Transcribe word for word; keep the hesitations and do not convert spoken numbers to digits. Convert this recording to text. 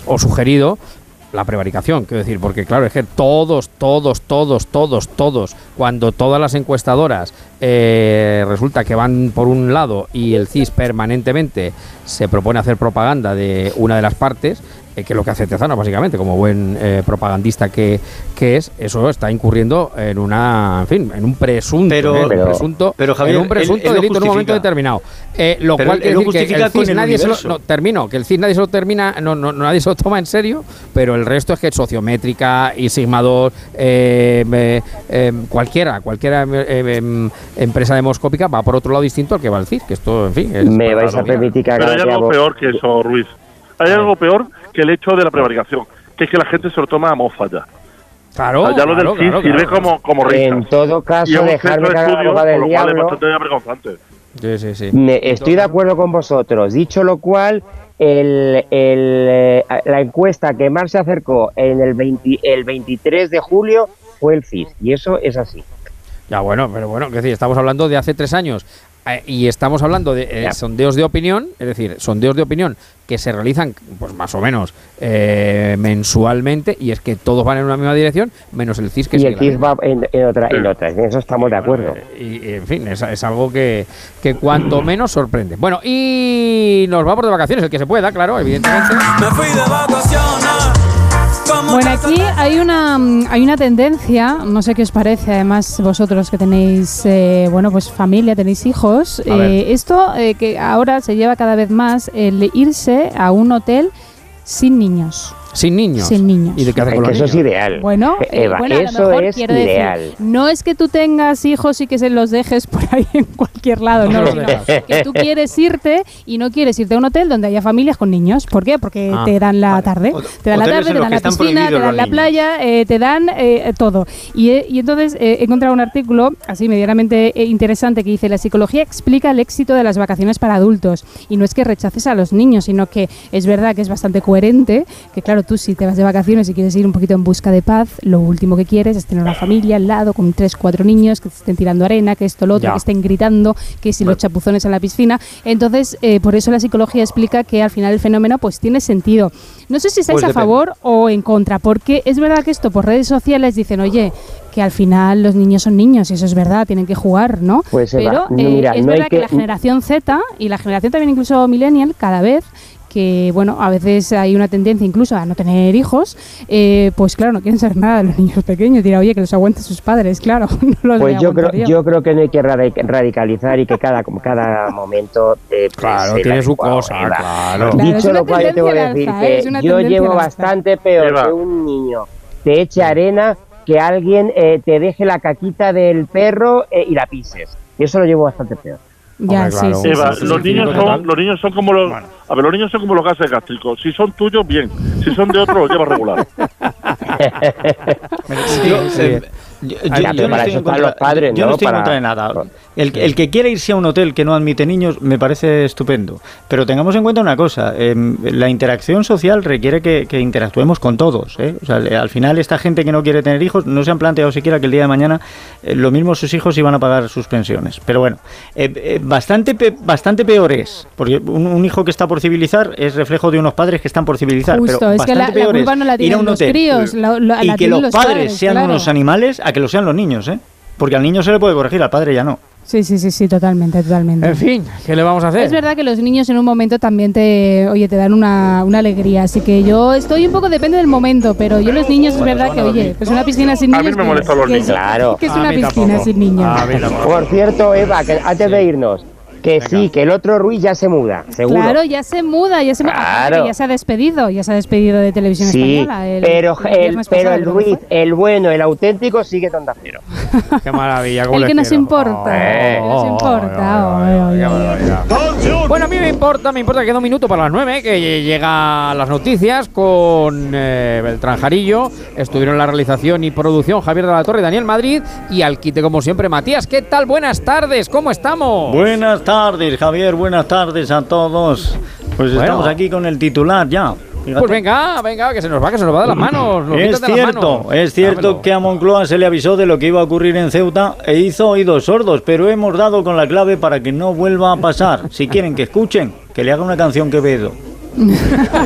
o sugerido la prevaricación, quiero decir, porque claro, es que todos, todos, todos, todos, todos, cuando todas las encuestadoras eh, resulta que van por un lado y el C I S permanentemente se propone hacer propaganda de una de las partes, eh, que es lo que hace Tezanos básicamente, como buen eh, propagandista que, que es, eso está incurriendo en una, en fin, en un presunto, pero, ¿eh? pero, presunto, pero Javier, en un presunto él, él delito en un momento determinado. Eh, lo pero cual él, él quiere decir que el C I S nadie se lo, no, termino, que el C I S nadie se lo termina, no, no, nadie se lo toma en serio, pero el resto es que Sociométrica y Sigma dos, eh, eh, eh, cualquiera, cualquiera eh, eh, empresa demoscópica va por otro lado distinto al que va el C I S, que esto, en fin, es me vais a permitir que haga. Pero hay algo peor que eso, Ruiz. Hay algo peor que el hecho de la prevaricación, que es que la gente se lo toma a mofa ya. Claro, ya lo claro, del C I S claro, sirve claro. como, como risas. En todo caso, y es dejarme un que haga estudio, abogado del con lo cual es diablo. bastante avergonzante. Sí, sí, sí. Me, estoy de acuerdo con vosotros. Dicho lo cual, el, el, la encuesta que más se acercó en el, veinte, el veintitrés de julio fue el C I S, y eso es así. Ya, bueno, pero bueno, es decir, estamos hablando de hace tres años eh, y estamos hablando de eh, sondeos de opinión, es decir, sondeos de opinión que se realizan, pues más o menos eh, mensualmente, y es que todos van en una misma dirección, menos el C I S que y sigue el C I S va en, en, otra, en otras, en eso estamos de acuerdo. Eh, y, en fin, es, es algo que, que cuanto menos sorprende. Bueno, y nos vamos de vacaciones, el que se pueda, claro, evidentemente. Me fui de vacaciones. Bueno, aquí hay una hay una tendencia, no sé qué os parece, además vosotros que tenéis, eh, bueno, pues familia, tenéis hijos, eh, esto eh, que ahora se lleva cada vez más, el irse a un hotel sin niños. Sin niños. Sin niños. ¿Y de qué hace con los eso niños? es ideal. Bueno, eh, Eva, bueno, a eso lo mejor es quiero ideal. decir, no es que tú tengas hijos y que se los dejes por ahí en cualquier lado, no, sino que tú quieres irte y no quieres irte a un hotel donde haya familias con niños. ¿Por qué? Porque Ah, te dan la vale. tarde, O- te dan la hoteles tarde, en te los dan que la están piscina, te prohibidos dan los la niños. playa, eh, te dan eh, todo. Y, eh, y entonces eh, he encontrado un artículo así medianamente eh, interesante que dice: la psicología explica el éxito de las vacaciones para adultos, y no es que rechaces a los niños, sino que es verdad que es bastante coherente, que claro, tú si te vas de vacaciones y quieres ir un poquito en busca de paz, lo último que quieres es tener una familia al lado con tres, cuatro niños que te estén tirando arena, que esto, lo otro, Ya. que estén gritando, que si los chapuzones en la piscina. Entonces, eh, por eso la psicología explica que al final el fenómeno pues tiene sentido. No sé si estáis Pues a depende. favor o en contra, porque es verdad que esto por redes sociales dicen, oye, que al final los niños son niños, y eso es verdad, tienen que jugar, ¿no? Pues, Pero Eva, no, eh, mira, es no hay verdad que... que- la generación Z y la generación también incluso millennial, cada vez que, bueno, a veces hay una tendencia incluso a no tener hijos, eh, pues claro, no quieren saber nada de los niños pequeños, dirá, oye, que los aguanten sus padres, claro, no los voy Pues a yo creo, aguantar yo creo que no hay que radic- radicalizar y que cada, cada momento eh, pues, Claro, sea tiene su adecuado, cosa, Eva. claro. Claro, es Dicho una lo cual, yo te voy a tendencia decir al alza, ¿eh? Es que una yo tendencia llevo al alza. bastante peor Eva. que un niño te eche arena, que alguien eh, te deje la caquita del perro eh, y la pises. Y eso lo llevo bastante peor. Ya, Hombre, claro. sí, sí, Eva, sí, sí, los sí. niños total. son los niños son como los a ver los niños son como los gases gástricos. Si son tuyos, bien. Si son de otro, los llevas regular. Yo, sí. eh, yo- yo- Ay, yo pero no para estoy eso en están contra- los padres, yo no ¿no? estoy en Para- contra de nada. El, el que quiera irse a un hotel que no admite niños me parece estupendo. Pero tengamos en cuenta una cosa: eh, la interacción social requiere que, que interactuemos con todos, ¿eh? O sea, le- al final, esta gente que no quiere tener hijos no se han planteado siquiera que el día de mañana eh, lo mismo sus hijos iban a pagar sus pensiones. Pero bueno, eh, eh, bastante, pe- bastante peor es, porque un, un hijo que está por civilizar es reflejo de unos padres que están por civilizar. Justo, pero es que la, bastante la peor culpa es no la ir a tienen un los hotel críos, la, la, y la que tienen los los padres sean claro. unos animales a que lo sean los niños, ¿eh? Porque al niño se le puede corregir, al padre ya no. Sí, sí, sí, sí, totalmente, totalmente. En fin, ¿qué le vamos a hacer? Es verdad que los niños en un momento también te, oye, te dan una, una alegría, así que yo estoy un poco, depende del momento, pero yo los niños es verdad que, oye, pues una piscina sin A mí niños, me ¿qué molestan es? los ¿Qué es? niños. Claro. ¿Qué es A una mí piscina tampoco. sin niños? A mí tampoco. Por cierto, Eva, que antes de irnos, que sí, que el otro Ruiz ya se muda, seguro. Claro, ya se muda, ya se muda. Aparte Claro. que ya se ha despedido, ya se ha despedido de Televisión Sí, Española. El, pero, el el, viernes pero pasado, el creo que Ruiz, fue. el bueno, el auténtico, sigue en Onda Cero. Qué maravilla. cómo El les que nos quiero. importa, Oh, el que nos oh, importa, oh, oh, oh, oh, qué oh, oh. barbaridad. Bueno, a mí me importa, me importa que queda un minuto para las nueve, que llega las noticias con eh, Beltrán Jarillo. Estuvieron en la realización y producción Javier de la Torre y Daniel Madrid, y al quite como siempre Matías. ¿Qué tal? Buenas tardes, ¿cómo estamos? Buenas tardes, Javier, buenas tardes a todos. Pues Bueno. estamos aquí con el titular ya. Fíjate. Pues venga, venga, que se nos va, que se nos va de las manos. Nos Es quitas de las cierto, manos. es cierto Dámelo. que a Moncloa se le avisó de lo que iba a ocurrir en Ceuta e hizo oídos sordos, pero hemos dado con la clave para que no vuelva a pasar. Si quieren que escuchen, que le haga una canción Quevedo.